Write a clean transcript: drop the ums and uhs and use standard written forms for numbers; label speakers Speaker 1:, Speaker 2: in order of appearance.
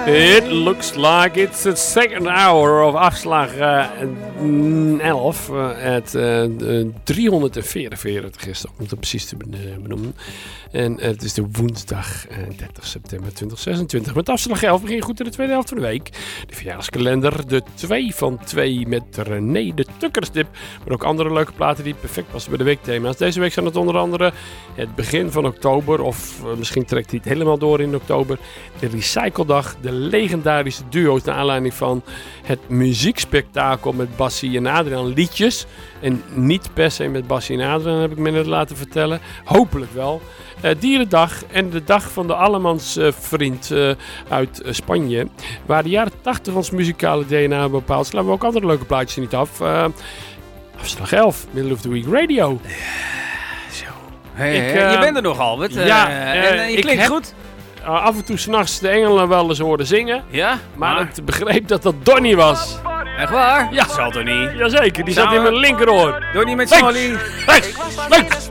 Speaker 1: It looks like it's the second hour of afslag 11. Het 344 is het, om het precies te benoemen. En het is de woensdag 30 september 2026. Met afslag 11 begin je goed in de tweede helft van de week. De verjaardagskalender, de 2 van 2 met René de Tukkerstip. Maar ook andere leuke platen die perfect passen bij de weekthema's. Deze week zijn het onder andere het begin van oktober. Of misschien trekt hij het helemaal door in oktober. De Recycledag, de legendarische duo's naar aanleiding van het muziekspektakel met Bassie en Adriaan, liedjes. En niet per se met Bassie en Adriaan, heb ik me net laten vertellen. Hopelijk wel. Dierendag en de dag van de allemansvriend uit Spanje. Waar de jaren 80 ons muzikale DNA bepaalt. Slaan we ook andere leuke plaatjes niet af. Afslag 11, Middle of the Week Radio.
Speaker 2: Zo. Je bent er nog, Albert. En je klinkt goed.
Speaker 1: Af en toe 's nachts de engelen wel eens hoorden zingen.
Speaker 2: Ja?
Speaker 1: Maar ik begreep dat Donnie was.
Speaker 2: Echt waar?
Speaker 1: Ja.
Speaker 2: Zal toch niet?
Speaker 1: Jazeker, die zat in mijn linkeroor.
Speaker 2: Donnie met Smolly.
Speaker 1: Links.